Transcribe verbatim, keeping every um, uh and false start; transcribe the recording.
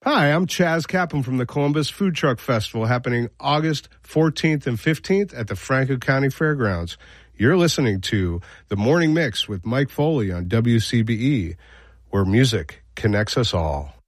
Hi, I'm Chaz Kaplan from the Columbus Food Truck Festival happening August fourteenth and fifteenth at the Franklin County Fairgrounds. You're listening to The Morning Mix with Mike Foley on W C B E, where music connects us all.